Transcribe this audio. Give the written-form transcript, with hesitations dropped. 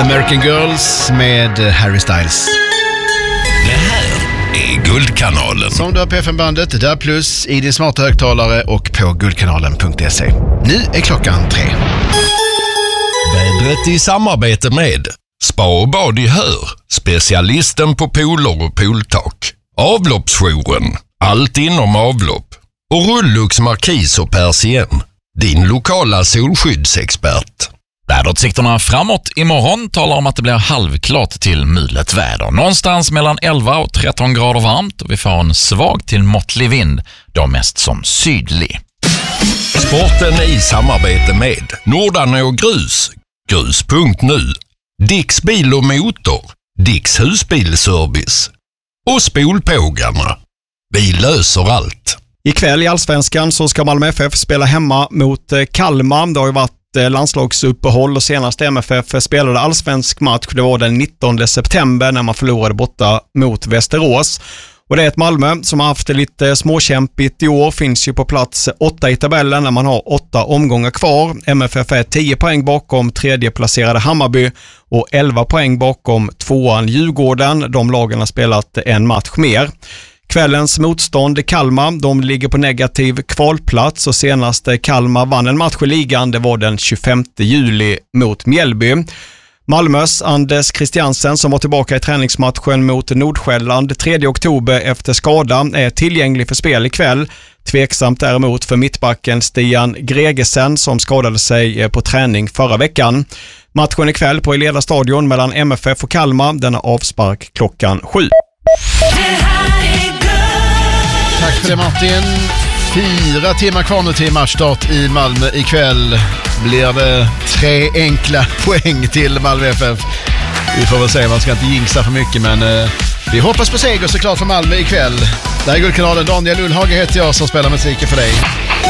American Girls med Harry Styles. Det här är Guldkanalen. Som du har på FM-bandet, där plus i din smarta högtalare och på guldkanalen.se. Nu är klockan 3. Vädret i samarbete med Spa och bad i Hör, specialisten på pooler och pooltak. Avloppsjouren, allt inom avlopp. Och Rullux Markis och Persien, din lokala solskyddsexpert. Väderutsikterna framåt imorgon talar om att det blir halvklart till mulet väder. Någonstans mellan 11 och 13 grader varmt och vi får en svag till måttlig vind, då mest som sydlig. Sporten i samarbete med Nordanå Grus, grus.nu, Dicks bil och motor, Dicks husbilservice och Spolpågarna. Vi löser allt. Ikväll i Allsvenskan så ska Malmö FF spela hemma mot Kalmar. Det har ju varit landslagsuppehåll och senast MFF spelade allsvensk match. Det var den 19 september när man förlorade borta mot Västerås. Och det är ett Malmö som har haft det lite småkämpigt i år. Finns ju på plats 8 i tabellen när man har 8 omgångar kvar. MFF är 10 poäng bakom tredje placerade Hammarby och 11 poäng bakom tvåan Djurgården. De lagen har spelat en match mer. Kvällens motstånd Kalmar, de ligger på negativ kvalplats och senast Kalmar vann en match i ligan, det var den 25 juli mot Mjällby. Malmös Anders Christiansen som var tillbaka i träningsmatchen mot Nordsjälland 3 oktober efter skada är tillgänglig för spel ikväll. Tveksamt däremot för mittbacken Stian Gregesen som skadade sig på träning förra veckan. Matchen ikväll på Eleda stadion mellan MFF och Kalmar, den har avspark klockan 7. Tack för det Martin. 4 timmar kvar nu till matchstart i Malmö ikväll. Blir det 3 enkla poäng till Malmö FF. Vi får väl se, man ska inte jinxa för mycket, men vi hoppas på seger såklart för Malmö ikväll. Det här är Guldkanalen, Daniel Ullhage heter jag som spelar musiken för dig.